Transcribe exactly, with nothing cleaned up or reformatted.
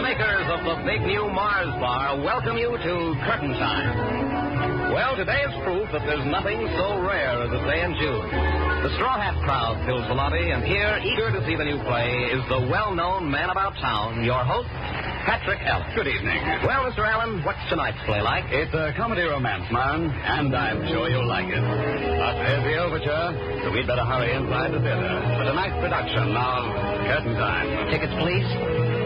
makers of the big new Mars bar welcome you to Curtain Time. Well, today is proof that there's nothing so rare as a day in June. The Straw Hat crowd fills the lobby, and here, eager to see the new play, is the well-known man about town, your host, Patrick Allen. Good evening. Well, Mister Allen, what's tonight's play like? It's a comedy romance, man, and I'm sure you'll like it. But here's the overture, so we'd better hurry inside the theater for tonight's production of Curtain Time. Tickets, please.